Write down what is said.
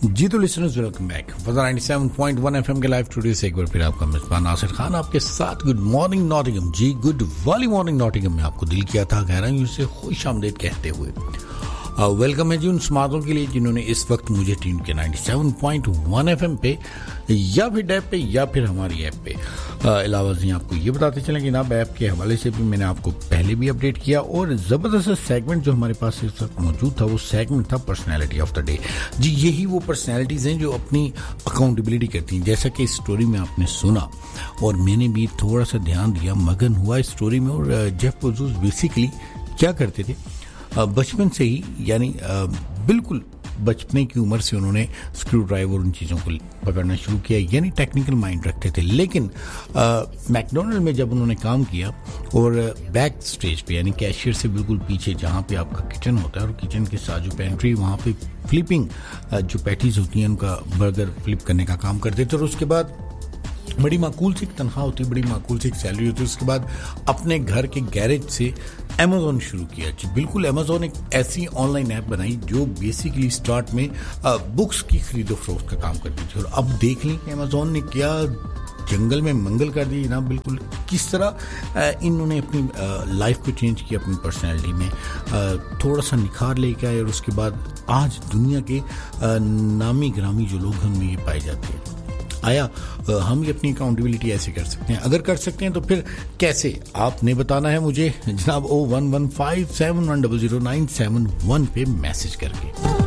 जी तो listeners welcome back फजा 97.1 FM के live studio से एक बार फिर आपका मेजबान नासिर खान आपके साथ। गुड मॉर्निंग नॉटिंघम जी, गुड वाली मॉर्निंग नॉटिंघम में आपको दिल किया था गहराइयों से खुशामदीद कहते हुए वेलकम है जी उन समातों के लिए जिन्होंने इस वक्त मुझे ट्यून किया 97.1 एफएम पे या फिर ऐप पे या फिर हमारी ऐप पे। अलावा जी आपको ये बताते चलें कि नाब ऐप के हवाले से भी मैंने आपको पहले भी अपडेट किया और ज़बरदस्त सेगमेंट जो हमारे पास इस वक्त मौजूद था वो सेगमेंट था पर्सनैलिटी ऑफ द डे। जी यही वो पर्सनैलिटीज़ हैं जो अपनी अकाउंटेबिलिटी करती हैं। जैसा कि इस स्टोरी में आपने सुना और मैंने भी थोड़ा सा ध्यान दिया, मगन हुआ इस स्टोरी में। और जेफ बेजोस बेसिकली क्या करते थे, बचपन से ही यानी बिल्कुल बचपने की उम्र से उन्होंने स्क्रू ड्राइवर उन चीज़ों को पकड़ना शुरू किया, यानी टेक्निकल माइंड रखते थे। लेकिन मैकडोनल्ड में जब उन्होंने काम किया और बैक स्टेज पे यानी कैशियर से बिल्कुल पीछे जहाँ पे आपका किचन होता है और किचन के साथ जो पेंट्री वहाँ पे फ्लिपिंग जो पैटीज होती हैं उनका बर्गर फ्लिप करने का काम करते थे। और उसके बाद बड़ी माकूल सी तनख्वाह होती, बड़ी माकूल सी सैलरी होती। उसके बाद अपने घर के गैरेज से अमेज़ॉन शुरू किया। जी बिल्कुल, अमेज़ॉन एक ऐसी ऑनलाइन ऐप बनाई जो बेसिकली स्टार्ट में बुक्स की खरीदो फरोख्त का काम करती थी। और अब देख लें कि अमेज़ॉन ने क्या जंगल में मंगल कर दी ना, बिल्कुल किस तरह इन्होंने अपनी लाइफ को चेंज किया, अपनी पर्सनैलिटी में थोड़ा सा निखार लेके आए। और उसके बाद आज दुनिया के नामी ग्रामी जो लोग हैं उनमें ये पाए जाते हैं। आया हम ये अपनी अकाउंटेबिलिटी ऐसे कर सकते हैं, अगर कर सकते हैं तो फिर कैसे, आपने बताना है मुझे जनाब 01157100971 पे मैसेज करके।